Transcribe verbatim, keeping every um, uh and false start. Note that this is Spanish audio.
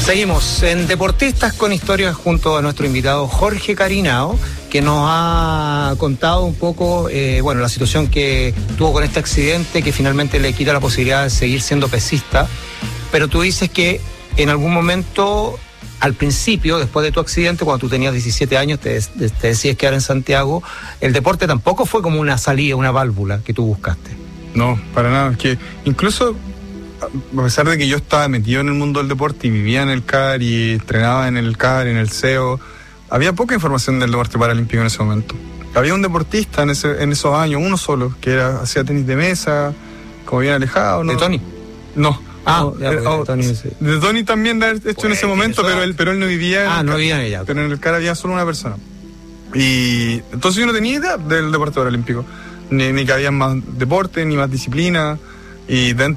Seguimos en Deportistas con Historias junto a nuestro invitado Jorge Carinao, que nos ha contado un poco, eh, bueno, la situación que tuvo con este accidente que finalmente le quita la posibilidad de seguir siendo pesista. Pero tú dices que en algún momento, al principio, después de tu accidente, cuando tú tenías diecisiete años, te, te decides quedar en Santiago, el deporte tampoco fue como una salida, una válvula que tú buscaste. No, para nada. Es que incluso, a pesar de que yo estaba metido en el mundo del deporte y vivía en el C A R y entrenaba en el C A R, en el C E O, había poca información del deporte paralímpico en ese momento. Había un deportista en, ese, en esos años, uno solo, que era hacía tenis de mesa, como bien alejado, ¿no? ¿De Tony? No. Ah, no, ya, era, oh, de Tony, sí. De Tony también de haber hecho pues, en ese momento, pero él, pero él no vivía. Ah, no vivía en ella. Pero en el C A R había solo una persona. Y entonces yo no tenía idea del deporte paralímpico. Ni, ni que había más deporte, ni más disciplina. Y dentro